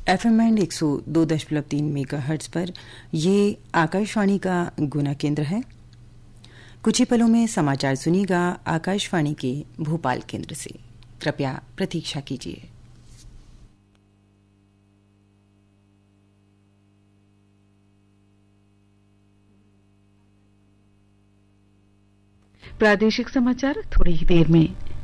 FM band 102.3 megahertz पर ये आकाशवाणी का गुना केंद्र है। कुछ ही पलों में समाचार सुनिएगा आकाशवाणी के भोपाल केंद्र से। कृपया प्रतीक्षा कीजिए। प्रादेशिक समाचार थोड़ी ही देर में।